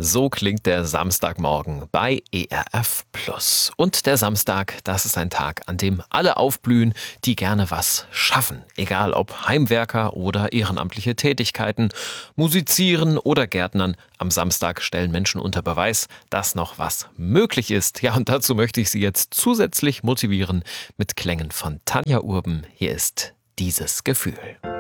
So klingt der Samstagmorgen bei ERF Plus. Und der Samstag, das ist ein Tag, an dem alle aufblühen, die gerne was schaffen. Egal ob Heimwerker oder ehrenamtliche Tätigkeiten, musizieren oder Gärtnern. Am Samstag stellen Menschen unter Beweis, dass noch was möglich ist. Ja, und dazu möchte ich Sie jetzt zusätzlich motivieren mit Klängen von Tanja Urben. Hier ist dieses Gefühl.